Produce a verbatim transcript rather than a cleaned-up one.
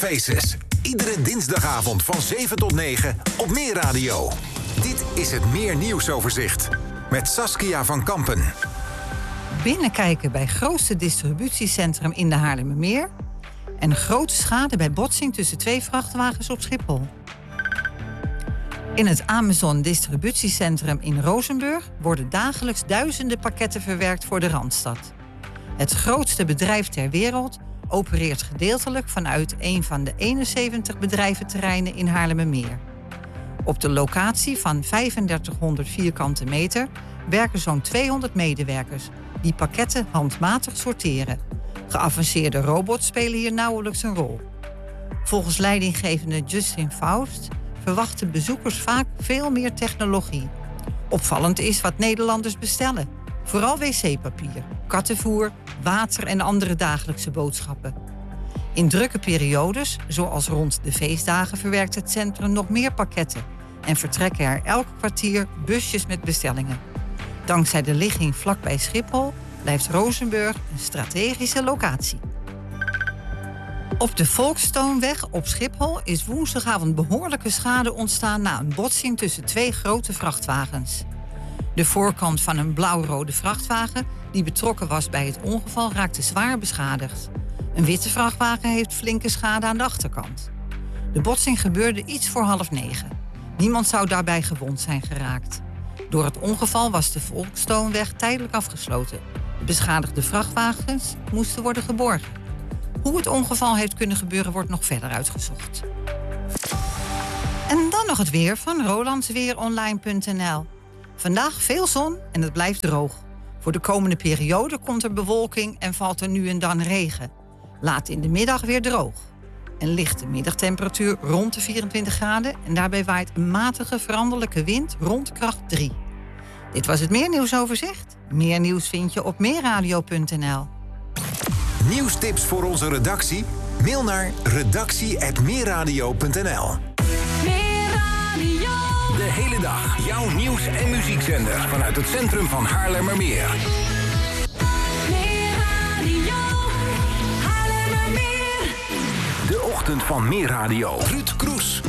Faces. Iedere dinsdagavond van zeven tot negen op Meer Radio. Dit is het Meer Nieuwsoverzicht. Met Saskia van Kampen. Binnenkijken bij grootste distributiecentrum in de Haarlemmermeer. En grote schade bij botsing tussen twee vrachtwagens op Schiphol. In het Amazon distributiecentrum in Rozenburg worden dagelijks duizenden pakketten verwerkt voor de Randstad. Het grootste bedrijf ter wereld opereert gedeeltelijk vanuit een van de eenenzeventig bedrijventerreinen in Haarlemmermeer. Op de locatie van vijfendertighonderd vierkante meter werken zo'n tweehonderd medewerkers die pakketten handmatig sorteren. Geavanceerde robots spelen hier nauwelijks een rol. Volgens leidinggevende Justin Faust verwachten bezoekers vaak veel meer technologie. Opvallend is wat Nederlanders bestellen. Vooral wc-papier, kattenvoer, water en andere dagelijkse boodschappen. In drukke periodes, zoals rond de feestdagen, verwerkt het centrum nog meer pakketten en vertrekken er elk kwartier busjes met bestellingen. Dankzij de ligging vlakbij Schiphol blijft Rozenburg een strategische locatie. Op de Volkstoonweg op Schiphol is woensdagavond behoorlijke schade ontstaan na een botsing tussen twee grote vrachtwagens. De voorkant van een blauw-rode vrachtwagen die betrokken was bij het ongeval raakte zwaar beschadigd. Een witte vrachtwagen heeft flinke schade aan de achterkant. De botsing gebeurde iets voor half negen. Niemand zou daarbij gewond zijn geraakt. Door het ongeval was de Volkstoonweg tijdelijk afgesloten. De beschadigde vrachtwagens moesten worden geborgen. Hoe het ongeval heeft kunnen gebeuren wordt nog verder uitgezocht. En dan nog het weer van rolandsweeronline punt n l. Vandaag veel zon en het blijft droog. Voor de komende periode komt er bewolking en valt er nu en dan regen. Laat in de middag weer droog. Een lichte middagtemperatuur rond de vierentwintig graden... en daarbij waait een matige veranderlijke wind rond kracht drie. Dit was het Meer Nieuwsoverzicht. Meer nieuws vind je op meerradio punt n l. Nieuwstips voor onze redactie? Mail naar redactie apenstaartje meerradio punt n l. De hele dag jouw nieuws- en muziekzender vanuit het centrum van Haarlemmermeer. De ochtend van Meer Radio. Ruud Kroes.